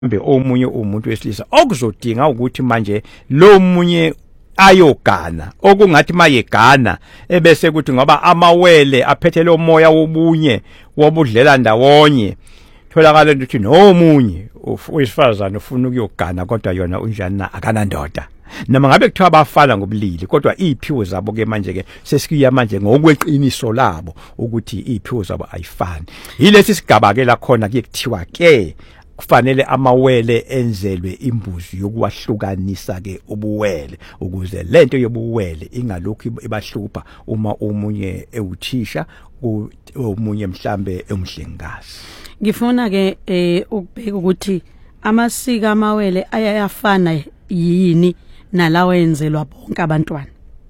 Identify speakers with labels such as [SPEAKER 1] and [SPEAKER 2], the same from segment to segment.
[SPEAKER 1] omunye umuntu wesilisa okuzodinga ukuthi manje lo munye ayogana okungathi mayegana ebese ukuthi ngoba amawele aphethe lo moya wobunye wobudlela ndawonye tholakala ukuthi nomunye owesifazana ufuna ukuyogana kodwa yona unjani na akanandoda noma ngabe kuthiwa abafana ngobulili kodwa iziphiwo zabo ke manje ke sesikiya manje ngokweqiniso labo ukuthi iziphiwo zabo ayifani yilesi sigaba ke la khona kuyekuthiwa ke kufanele amawele enzelwe imbuzi yokuwahlukanisa ke ubuwele ukuze lento yobuwele ingalokho ibahlupha uma umunye ewuthisha umunye mhlambe emhlengikazi.
[SPEAKER 2] Ngifuna ke ukubheka ukuthi amasiko amawele ayafana yini nalawo enzelwa bonke abantwana.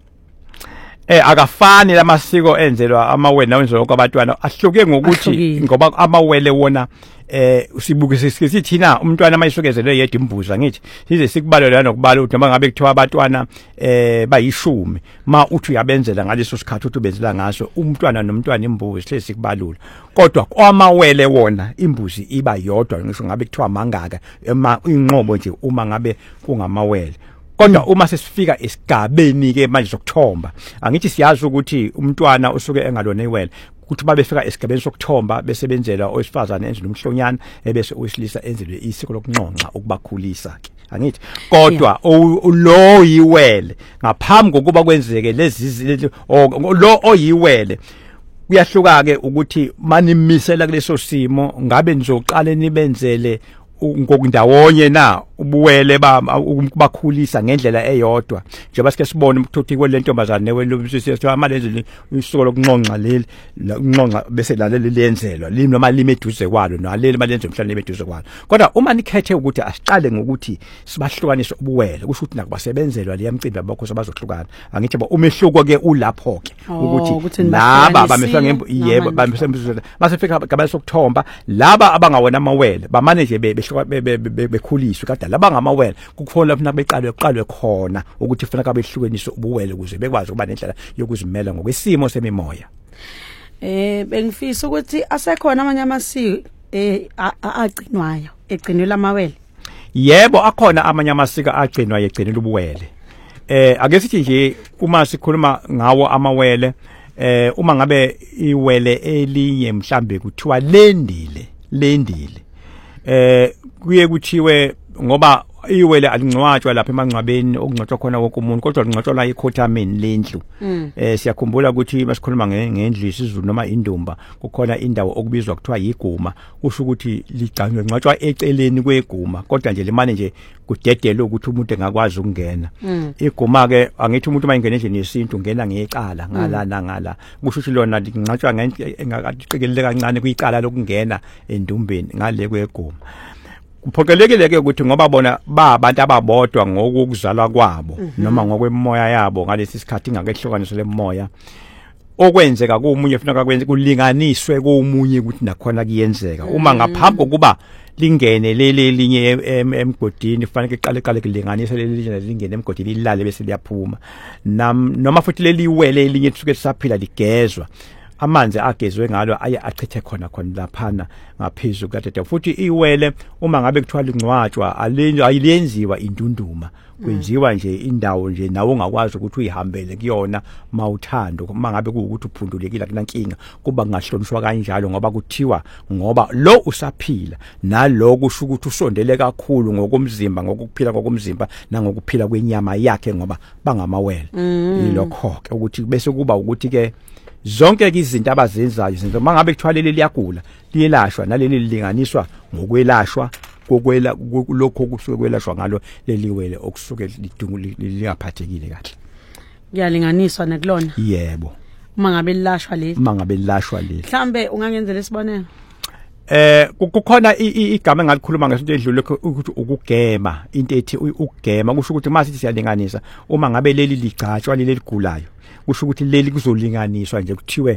[SPEAKER 1] Akafani lamasiko enzelwa amawele nawenzelwa kwabantwana ahluke ngokuthi ngoba amawele wona sibuke sithina umntwana mayisukezelwe yedwa imbuzi ngithi size sikubalelana nokubala ukuthi noma ngabe kuthiwa abantwana bayishumi ma uthi uyabenzela ngaleso sikhathi uthi ubenzela ngaso umntwana nomntwana imbuzi hlezi sikubalula kodwa kwamawele wona imbuzi iba yodwa ngisho ngabe kuthiwa mangaka inqobo nje uma ngabe kungamawele. Kodwa uma sesifika esigabeni ke manje sokuthomba angithi siyazi ukuthi umntwana usuke engalona iwele ukuthi babefika esigabeni sokuthomba besebenzela owesifazane enze nomhlonyana ebese owesilisa enzelwe isiko lokunqonqa ukubakhulisa ke angithi kodwa lo yiwele ngaphambi kokuba kwenzeke lezi lo oyiwele kuyahluka ke ukuthi manimisela kuleso simo ngabe nizoqala nibenzele ngokundawonye na ubuwele bakhulisa ngendlela eyodwa njengoba sike sibone ukuthi kwelentombazane newelobusisi amalenze isiko lokunqonqa leli unqonqa bese laleli lenzelwa limi noma lime eduze kwalo naleli malenze umhlanje beduze kwalo kodwa uma nikhethe ukuthi asiqale ngokuthi sibahlukanise ubuwele kusho ukuthi nakubasebenzelwa leyamcimbi abakho sabazohlukana angithi umehluko ke ulapho ke ukuthi laba bamefika yebo bamesebenzisa basefika gaba sokuthomba laba abangawona amawele bamane nje bekhuliswe kade laba ngamawele kukhona lapho beqalwe khona ukuthi kufanele behlukanise ubuwele ukuze bekwazi ukuba nendlela yokuzimela ngokwesimo semimoya.
[SPEAKER 2] Bengifisa ukuthi asekhona amanye amasiko agcinwayo egcinela amawele.
[SPEAKER 1] Yebo akhona amanye amasiko agcinwayo egcinela ubuwele. Ake sithi nje uma sikhuluma ngawo amawele uma ngabe iwele elinye mhlambe kuthiwa lendile kuye kuthiwe ngoba iwele alingcwatshwa lapha emangcwabeni okungcwatshwa khona wonke umuntu kodwa lingcwatshwa la ekhothameni lendlu siyakhumbula ukuthi masikhuluma ngendlu isizulu noma indumba kukhona indawo okubizwa kuthiwa yiguma kusho ukuthi ligcwatshwa eceleni kweguma kodwa nje limane nje kudedele ukuthi umuntu engakwazi ukungena iguma ke angithi umuntu mayingena endlini yesintu ungena ngecala ngala kusho ukuthi lona lingcwatshwa engaqekelele kancane kuyicala lokungena endumbeni ngale kweguma. Kuphokelekile ke ukuthi ngoba bona abantu ababodwa ngokuzalwa kwabo noma ngokwemoya yabo ngalesi sikhathi ingakehlukaniswe lemoya okwenzeka kumunye kufanele kwenze kulinganiswe komunye ukuthi nakhona kuyenzeka uma ngaphambi kokuba lingene leli linye emgodini kufanele iqale kulinganisa leli linye lingene emgodini ilale bese liyaphuma noma futhi leli wele elinye lisuke lisaphila ligezwa amanzi agezwe ngalo aye achithe khona laphana ngaphezulu kadede futhi iwele uma ngabe kuthiwa lingcwatshwa ayilenziwa indunduma kwenziwa nje indawo nje nawo ongakwazi ukuthi uyihambele kuyona mawuthando uma ngabe kuukuthi uphundulekile kunankinga kuba kungahlonishwa kanjalo ngoba kuthiwa ngoba lo usaphila nalo kusho ukuthi usondele kakhulu ngokomzimba ngokuphila ngokomzimba nangokuphila kwenyama yakhe ngoba bangamawele ilokho ke ukuthi bese kuba ukuthi ke zonke izinto abazenzayo izinto mangabe kuthwalele liyagula liyelashwa naleli lilinganiswa ngokwelashwa lokho kusuke kwelashwa ngalo leliwele okusuke lingaphathekile kahle
[SPEAKER 2] kuyalinganiswa nakulona.
[SPEAKER 1] Yebo
[SPEAKER 2] uma ngabe lilashwa leli mhlambe ungangenzela isibonelo.
[SPEAKER 1] Kukhona igama engalikhuluma ngesinto edlule ukuthi ukugema into ethi ukugema kusho ukuthi mase siyalinganisa uma ngabe leli ligcatshwa leli ligulayo kusho ukuthi leli kuzolinganiswa nje kuthiwe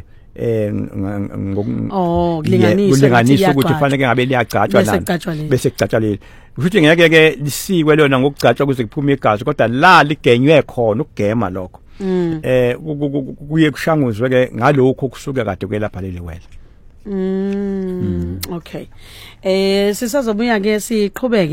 [SPEAKER 1] kulinganiswa ukuthi kufanele ngabe liyagcatshwa bese kugcatshwa leli futhi ngeke ke lisikwe lona ngokugcatshwa kuze kuphume igazi kodwa la ligenywe khona ukugema lokho kuye kushanguzwe ke ngalokho kusuke kade kwelapha leli wele.
[SPEAKER 2] Okay. Sisazobuya ke siqhubeke